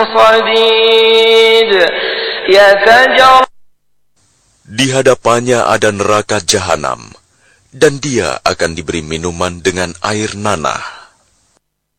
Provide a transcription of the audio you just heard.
صديد يتجرع. Di hadapannya ada neraka jahanam, dan dia akan diberi minuman dengan air nanah.